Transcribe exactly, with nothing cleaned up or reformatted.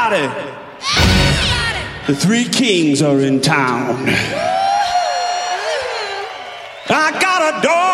Everybody! The three kings are in town. I got a dog.